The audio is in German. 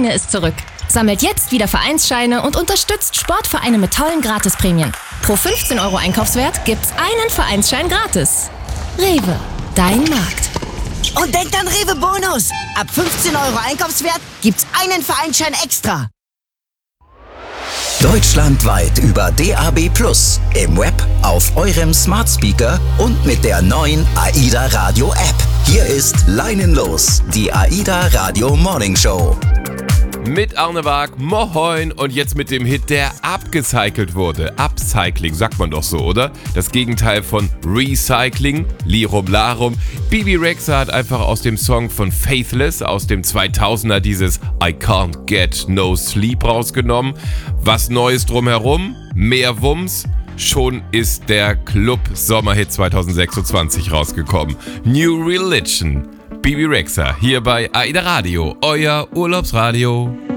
Vereine ist zurück. Sammelt jetzt wieder Vereinsscheine und unterstützt Sportvereine mit tollen Gratisprämien. Pro 15 € Einkaufswert gibt's einen Vereinsschein gratis. Rewe, dein Markt. Und denkt an Rewe Bonus. Ab 15 € Einkaufswert gibt's einen Vereinsschein extra. Deutschlandweit über DAB+, im Web, auf eurem Smart Speaker und mit der neuen AIDA Radio App. Hier ist Leinenlos, die AIDA Radio Morning Show. Mit Arne Waag, moin, und jetzt mit dem Hit, der abgecycelt wurde. Upcycling, sagt man doch so, oder? Das Gegenteil von Recycling, Lirum Larum. Bebe Rexha hat einfach aus dem Song von Faithless aus dem 2000er dieses I Can't Get No Sleep rausgenommen. Was Neues drumherum, mehr Wumms. Schon ist der Club-Sommerhit 2026 rausgekommen. New Religion. Bebe Rexha hier bei AIDA Radio, euer Urlaubsradio.